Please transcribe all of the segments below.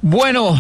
Bueno,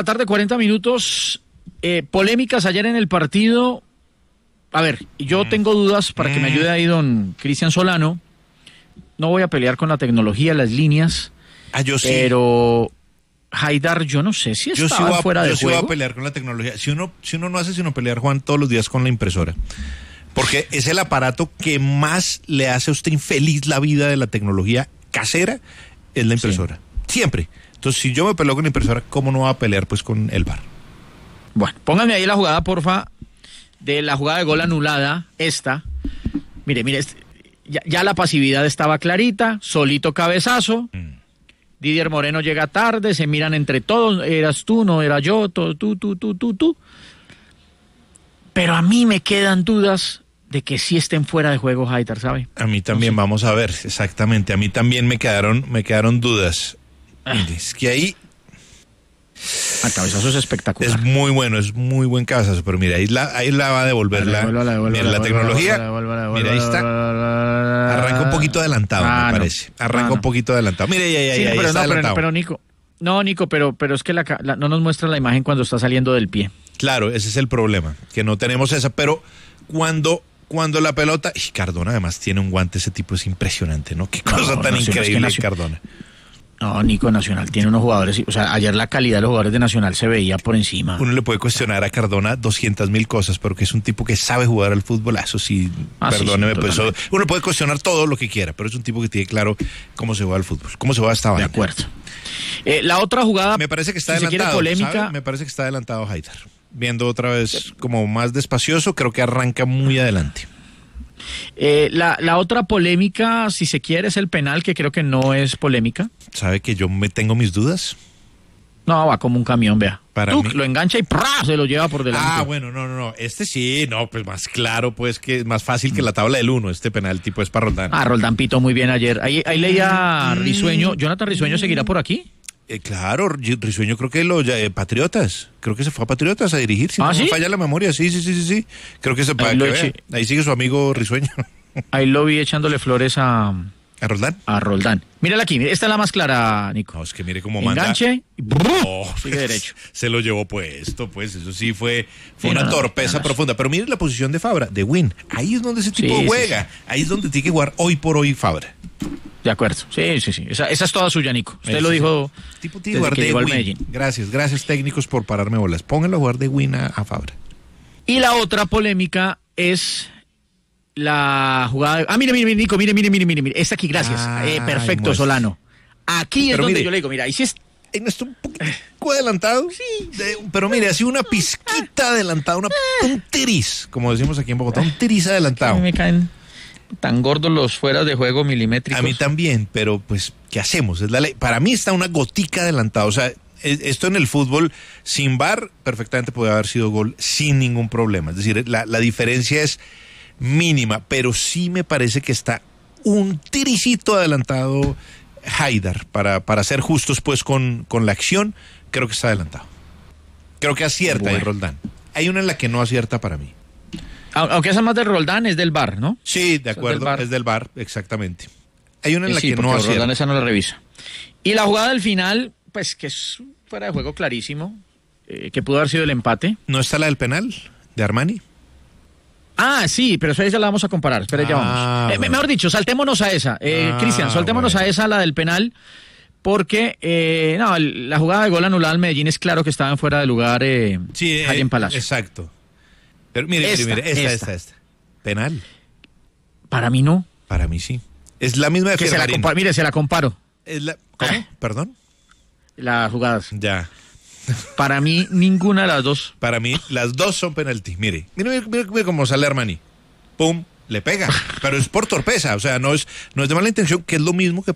1:40 p.m. Polémicas ayer en el partido. A ver, yo tengo dudas para que me ayude ahí don Cristian Solano. No voy a pelear con la tecnología, las líneas. Yo sí. Pero Haidar, yo no sé si estaba fuera de juego. Yo sí voy a pelear con la tecnología. Si uno no hace sino pelear, Juan, todos los días con la impresora. Porque es el aparato que más le hace a usted infeliz la vida de la tecnología casera, es la impresora. Sí. Siempre. Entonces, si yo me peleo con la impresora, ¿cómo no va a pelear pues con el VAR? Bueno, pónganme ahí la jugada, porfa, de la jugada de gol anulada, esta. Mire, ya la pasividad estaba clarita, solito cabezazo. Didier Moreno llega tarde, se miran entre todos, eras tú, no era yo, tú. Pero a mí me quedan dudas de que sí estén fuera de juego, Haidar, ¿sabe? A mí también, no sé. Vamos a ver, exactamente. A mí también me quedaron dudas. Es que ahí... El cabezazo es espectacular. Es muy bueno, es muy buen cabezazo, pero mira, ahí la va a devolver la tecnología. Mira, ahí está. Arranca un poquito adelantado, me parece. Arranca un poquito adelantado. Mira, ahí está adelantado. Pero Nico, pero es que no nos muestra la imagen cuando está saliendo del pie. Claro, ese es el problema, que no tenemos esa, pero cuando la pelota... Y Cardona además tiene un guante, ese tipo es impresionante, ¿no? Qué cosa tan increíble, Cardona. No, Nico, Nacional tiene unos jugadores, o sea, ayer la calidad de los jugadores de Nacional se veía por encima. Uno le puede cuestionar a Cardona 200,000 cosas, pero que es un tipo que sabe jugar al fútbol, eso sí, perdóneme, sí, pues uno puede cuestionar todo lo que quiera, pero es un tipo que tiene claro cómo se juega al fútbol, cómo se juega esta vaina. De acuerdo. La otra jugada, me parece que está adelantado, polémica, ¿sabe? Me parece que está adelantado Haidar. Viendo otra vez como más despacioso, creo que arranca muy adelante. La otra polémica, si se quiere, es el penal, que creo que no es polémica. ¿Sabe que yo me tengo mis dudas? No, va como un camión, vea. Mí... lo engancha y ¡prá! Se lo lleva por delante. Ah, bueno, no. Este sí, no, pues más claro, pues que es más fácil que la tabla del 1. Este penal tipo es para Roldán. Roldán pitó muy bien ayer. Ahí leía Risueño. ¿Jonathan Risueño seguirá por aquí? Claro, Risueño creo que Patriotas. Creo que se fue a Patriotas a dirigir. Si no me falla la memoria, sí. Creo que ahí sigue su amigo Risueño. Ahí lo vi echándole flores ¿A Roldán? A Roldán. Mírala aquí, esta es la más clara, Nico. No, es que mire cómo manda. Enganche y sigue derecho. Se lo llevó puesto, pues eso sí fue una torpeza profunda. Pero mire la posición de Fabra, de Win. Ahí es donde ese tipo juega. Sí. Ahí es donde tiene que jugar hoy por hoy Fabra. De acuerdo, sí. Esa es toda suya, Nico. Usted lo dijo tipo desde jugar que llegó al Medellín. Gracias técnicos por pararme bolas. Pónganlo a jugar de Win a Fabra. Y la otra polémica es la jugada... mire, Nico, mire. Esta aquí, gracias. Perfecto, Solano. Aquí es donde yo le digo, mira, ahí sí es... Ahí no está un poco adelantado. Sí. Pero mire, así una pizquita adelantada, un tiriz, como decimos aquí en Bogotá, un tiriz adelantado. Me caen tan gordos los fueras de juego milimétricos. A mí también, pero pues, ¿qué hacemos? Es la ley. Para mí está una gotica adelantada, o sea... Esto en el fútbol, sin VAR, perfectamente puede haber sido gol sin ningún problema. Es decir, la diferencia es mínima, pero sí me parece que está un tiricito adelantado Haidar. Para ser justos pues con la acción, creo que está adelantado. Creo que acierta el Roldán. Hay una en la que no acierta para mí. Aunque esa más del Roldán es del VAR, ¿no? Sí, de acuerdo, es del VAR, exactamente. Hay una en la que no acierta. Roldán esa no la revisa. Y la jugada del final... Pues que es fuera de juego clarísimo, que pudo haber sido el empate. ¿No está la del penal de Armani? Sí, pero esa la vamos a comparar. Espera, ya vamos. Mejor dicho, saltémonos a esa. Cristian, saltémonos a esa, la del penal, porque la jugada de gol anulada al Medellín es claro que estaba en fuera de lugar en Palacio. Exacto. Pero mire, esta. ¿Penal? Para mí no. Para mí sí. Es la misma de Fergarín. Mire, se la comparo. ¿Cómo? ¿Perdón? Las jugadas. Ya. Para mí, ninguna de las dos. Para mí, las dos son penalti. Mire cómo sale Armani. Pum, le pega. Pero es por torpeza. O sea, no es de mala intención, que es lo mismo que